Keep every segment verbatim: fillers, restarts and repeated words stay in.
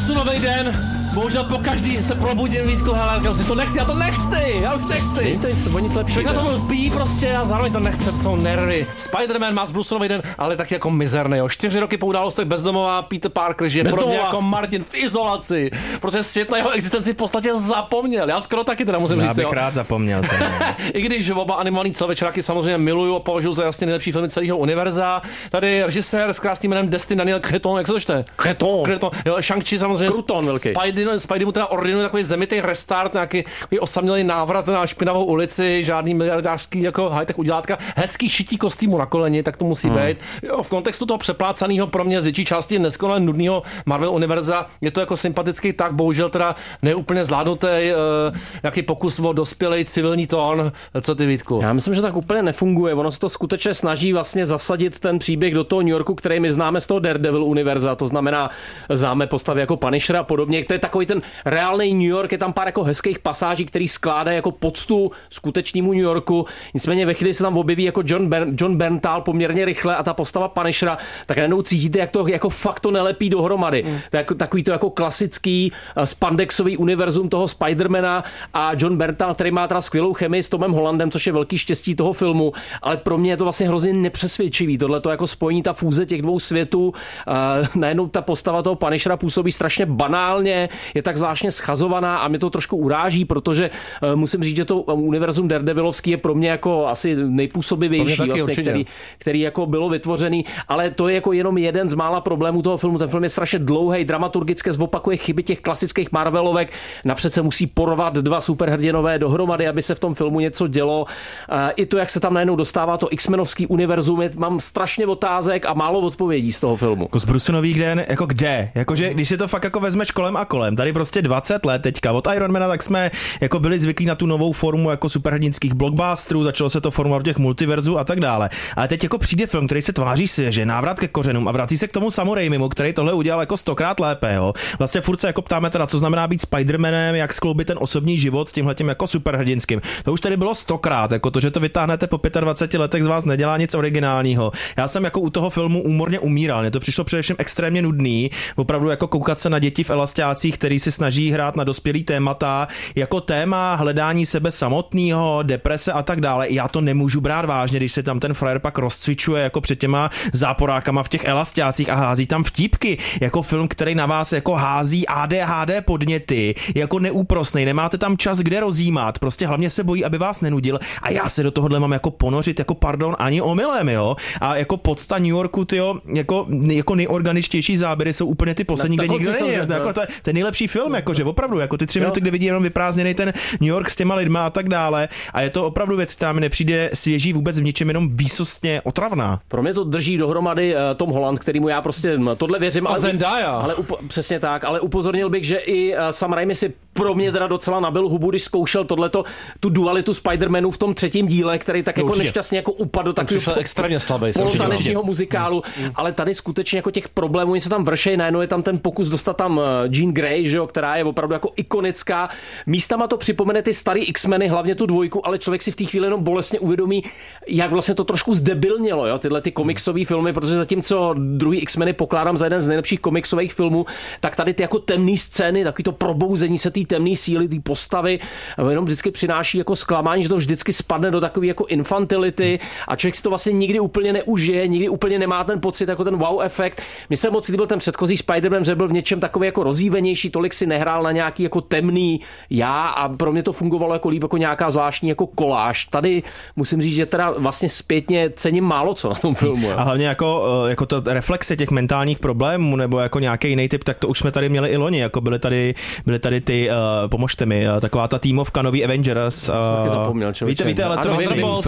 Brusunovej den. Bohužel po každý se probudím, Vítku, hele, já si to nechci, já to nechci, já už nechci. Není to nic, nic lepší. Všechno to pí prostě a zároveň to nechce, to jsou nervy. Spider-Man má Brusunovej den, ale taky jako mizerný, jo. Čtyři roky po událostech bezdomová Peter Parker žije podobně jako Martin v izolaci. Protože svět na jeho existenci v podstatě zapomněl. Já skoro taky teda musím já říct, Já bych jo. rád zapomněl. I když oba animovaný celovečeráky samozřejmě miluju a považuji za jasně nejlepší filmy celého univerza. Tady režisér s krásným jménem Destin Daniel Cretton, jak se to čte? Cretton. Cretton. Jo, Shang-Chi samozřejmě. Crouton velký. Spidey, Spidey mu teda ordinuje takový zemitý restart, nějaký osamělý návrat na špinavou ulici, žádný miliardářský jako high-tech udělátka, hezký šití kostýmu na koleni, tak to musí hmm. být. Jo, v kontextu toho přeplácaného pro mě z větší části neskonale nudného Marvel univerza je to jako sympatický, tak bohužel teda neúplně zvládnutý uh, jaký pokus o dospělej civilní tón. Co ty, Vítku? Já myslím, že tak úplně nefunguje. Ono se to skutečně snaží vlastně zasadit ten příběh do toho New Yorku, který my známe z toho Daredevil univerza, to znamená známe postavy jako Punishera a podobně. To je takový ten reálný New York, je tam pár jako hezkých pasáží, který skládají jako poctu skutečnému New Yorku. Nicméně ve chvíli se tam objeví jako John, Bern, John Bernthal poměrně rychle a ta postava Punishera, tak najednou cítíte, jak to jako fakt to nelepí dohromady. Mm. To je jako, takový to jako klasický spandexový univerzum toho Spidermana a John Bernthal, který má teda skvělou chemii s Tomem Hollandem, což je velký štěstí toho filmu, ale pro mě je to vlastně hrozně nepřesvědčivý. Tohle to jako spojení, ta fúze těch dvou světů, najednou ta postava toho Punishera působí strašně banálně, je tak zvláštně schazovaná a mě to trošku uráží, protože uh, musím říct, že to univerzum Daredevilovský je pro mě jako asi nejpůsobivější, vlastně, který, který jako bylo vytvořený, ale to je jako jenom jeden z mála problémů toho filmu. Ten film je strašně dlouhý, dramaturgicky zopakuje chyby těch klasických Marvelovek. Napřed se musí porvat dva superhrdinové dohromady, aby se v tom filmu něco dělo. Uh, I to, jak se tam najednou dostává to X-menovský univerzum, je, mám strašně otázek a málo odpovědí z toho filmu. Jako z Brusunový den, jako kde? Jakože když si to fakt jako vezmeš kolem a kolem, tady prostě dvacet let teďka od Ironmana, tak jsme jako byli zvyklí na tu novou formu jako superhrdinských blockbusterů, začalo se to formovat těch multiverzů a tak dále. Ale teď jako přijde film, který se tváří svěže, návrat ke kořenům a vrací se k tomu Samu Raimimu, který tohle udělal jako stokrát lépe, jo. Vlastně furt se jako ptáme teda, co znamená být Spider-Manem, jak skloubit ten osobní život s tímhletím jako superhrdinským. To už tady bylo stokrát, jako to, že to vytáhnete po dvaceti pěti letech, z vás nedělá nic originálního. Já jsem jako u toho filmu úmorně umíral, mně to přišlo především extrémně nudný, opravdu jako koukat se na děti v elastiácích, který si snaží hrát na dospělý témata, jako téma hledání sebe samotného, deprese a tak dále. Já to nemůžu brát vážně, když se tam ten frajer pak rozcvičuje jako před těma záporákama v těch elastiácích a hází tam vtípky, jako film, který na vás jako hází A D H D podněty, jako neúprosnej, nemáte tam čas kde rozjímat, prostě hlavně se bojí, aby vás nenudil a já se do tohohle mám jako ponořit, jako pardon, ani omylem, jo. A jako podsta New Yorku, tyjo, jako, jako nejorganičtější záběry jsou úplně ty poslední, kde nikdo není. Jako to je ten nejlepší film, jakože opravdu, jako ty tři jo. minuty, kde vidím jenom vyprázdněný ten New York s těma lidma a tak dále. A je to opravdu věc, která mi nepřijde svěží vůbec v ničem, jenom výsostně otravná. Pro mě to drží dohromady uh, Tom Holland, kterýmu já prostě tohle věřím. A ale, Zendaya. Ale upo- přesně tak, ale upozornil bych, že i uh, Sam Raimi si pro mě teda docela nabil hubu, když zkoušel tohleto, tu dualitu Spider-Manů v tom třetím díle, který tak no, jako určitě. nešťastně jako upadl do takového po, extrémně slabý polotanečního muzikálu, mm. ale tady skutečně jako těch problémů, oni se tam vršejí, najednou je tam ten pokus dostat tam Jean Grey, že jo, která je opravdu jako ikonická. Místama to připomene ty starý X-meny, hlavně tu dvojku, ale člověk si v té chvíli jenom bolestně uvědomí, jak vlastně to trošku zdebilnilo, jo, tyhle ty komiksové filmy, protože zatímco druhý X-meny pokládám za jeden z nejlepších komiksových filmů, tak tady ty jako temné scény, takový to probouzení se té temné síly, té postavy, jenom vždycky přináší jako zklamání, že to vždycky spadne do takové jako infantility a člověk si to vlastně nikdy úplně neužije, nikdy úplně nemá ten pocit jako ten wow efekt. Mně se moc líbil ten předchozí Spider-Man, že byl v něčem takový jako rozjívenější, tolik si nehrál na nějaký jako temný já a pro mě to fungovalo jako líp jako nějaká zvláštní jako koláž. Tady musím říct, že teda vlastně zpětně cením málo co na tom filmu. Jo. A hlavně jako, jako to reflexe těch mentálních problémů nebo jako nějaký jiný typ, tak to už jsme tady měli i loni, jako byly tady, byly tady ty, uh, pomožte mi, uh, taková ta týmovka nový Avengers. Uh, zapomněl, víte, víte, ale co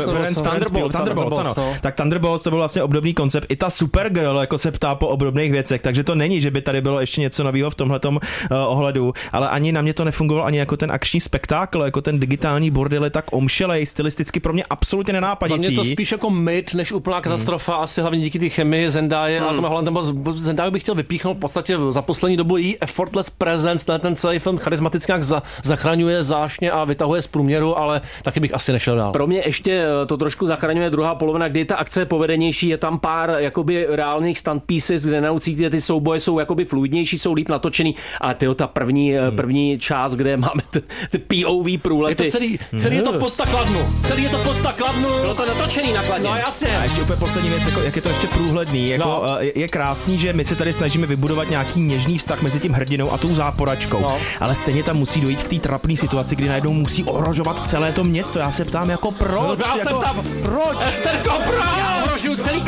Thunderbolts, ano. Tak Thunderbolts to byl vlastně obdobný koncept. I ta Supergirl jako se ptá po obdobných věcech, takže to není, že by tady bylo ještě něco nového v tomhletom uh, ohledu, ale ani na mě to nefungovalo ani jako ten akční spektákl, jako ten digitální bordel je tak omšelej, stylisticky pro mě absolutně nenápaditý. Za mě to spíš jako myt, než úplná katastrofa, hmm. asi hlavně díky té chemii Zendaya hmm. a tomu hlavně Zendaya bych chtěl vypíchnout v podstatě za poslední dobu její effortless presence, ten celý film charismatický vždycky nějak za, zachraňuje zášně a vytahuje z průměru, ale taky bych asi nešel dál. Pro mě ještě to trošku zachraňuje druhá polovina, kdy ta akce je povedenější, je tam pár jakoby reálných stunt pieces, kde naucíte, ty souboje jsou jakoby fluidnější, jsou líp natočený, a tyjo, ta první, hmm. první část, kde máme ty, ty P O V průlety. Je to celý, celý je to podsta Kladnu. Celý je to podsta Kladnu. Bylo to natočený na Kladně. No jasně. A ještě úplně poslední věc, jako, jak je to ještě průhledný. Jako, no. je, je krásný, že my se tady snažíme vybudovat nějaký něžný vztah mezi tím hrdinou a tou záporačkou. No. Ale stejně tam musí dojít k té trapné situaci, kdy najednou musí ohrožovat celé to město. Já se ptám, jako proč? No, já jako, jsem tam. Proč? Esterko, proč? Já ohrožuju celý